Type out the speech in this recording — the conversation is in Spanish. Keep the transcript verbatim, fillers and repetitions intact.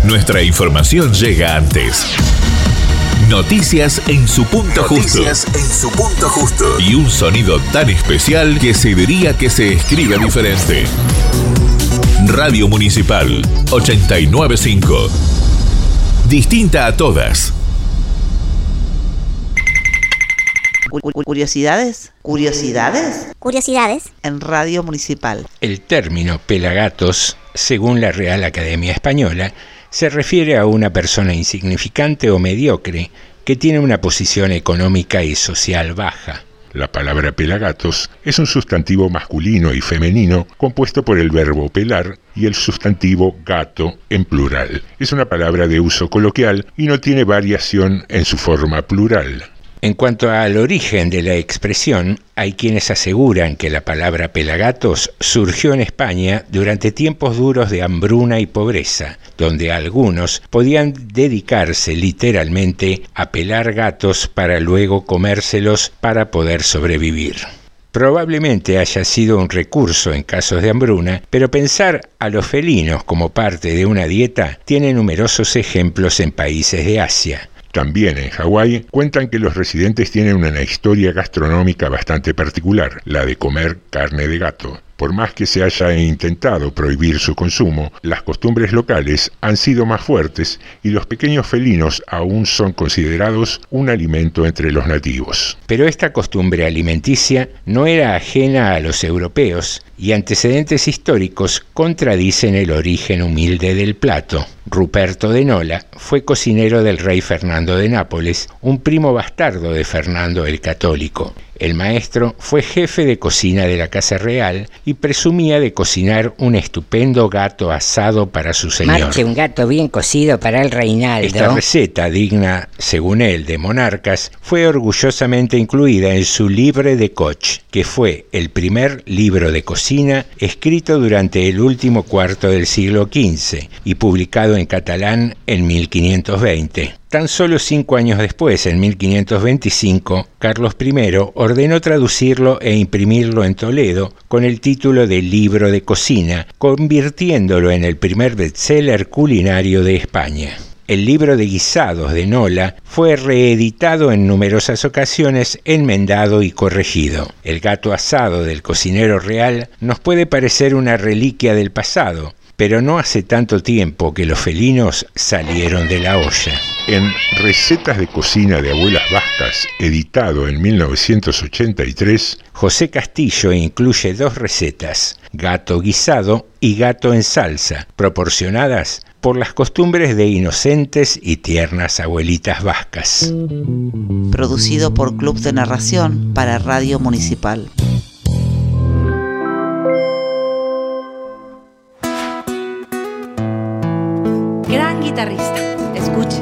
Nuestra información llega antes. Noticias en su punto justo. Noticias en su punto justo. Y un sonido tan especial que se diría que se escribe diferente. Radio Municipal ochenta y nueve punto cinco. Distinta a todas. Curiosidades, curiosidades, curiosidades en Radio Municipal. El término pelagatos, según la Real Academia Española, se refiere a una persona insignificante o mediocre que tiene una posición económica y social baja. La palabra pelagatos es un sustantivo masculino y femenino compuesto por el verbo pelar y el sustantivo gato en plural. Es una palabra de uso coloquial y no tiene variación en su forma plural. En cuanto al origen de la expresión, hay quienes aseguran que la palabra pelagatos surgió en España durante tiempos duros de hambruna y pobreza, donde algunos podían dedicarse literalmente a pelar gatos para luego comérselos para poder sobrevivir. Probablemente haya sido un recurso en casos de hambruna, pero pensar a los felinos como parte de una dieta tiene numerosos ejemplos en países de Asia. También en Hawái cuentan que los residentes tienen una historia gastronómica bastante particular, la de comer carne de gato. Por más que se haya intentado prohibir su consumo, las costumbres locales han sido más fuertes y los pequeños felinos aún son considerados un alimento entre los nativos. Pero esta costumbre alimenticia no era ajena a los europeos y antecedentes históricos contradicen el origen humilde del plato. Ruperto de Nola fue cocinero del rey Fernando de Nápoles, un primo bastardo de Fernando el Católico. El maestro fue jefe de cocina de la Casa Real y presumía de cocinar un estupendo gato asado para su señor. Marche un gato bien cocido para el reinaldo. Esta receta, digna, según él, de monarcas, fue orgullosamente incluida en su Livre de Coch, que fue el primer libro de cocina escrito durante el último cuarto del siglo quince y publicado en catalán en mil quinientos veinte. Tan solo cinco años después, en mil quinientos veinticinco, Carlos primero ordenó traducirlo e imprimirlo en Toledo con el título de Libro de Cocina, convirtiéndolo en el primer bestseller culinario de España. El libro de guisados de Nola fue reeditado en numerosas ocasiones, enmendado y corregido. El gato asado del cocinero real nos puede parecer una reliquia del pasado, pero no hace tanto tiempo que los felinos salieron de la olla. En Recetas de Cocina de Abuelas Vascas, editado en mil novecientos ochenta y tres, José Castillo incluye dos recetas, gato guisado y gato en salsa, proporcionadas por las costumbres de inocentes y tiernas abuelitas vascas. Producido por Club de Narración para Radio Municipal. Gran guitarrista. Escuche.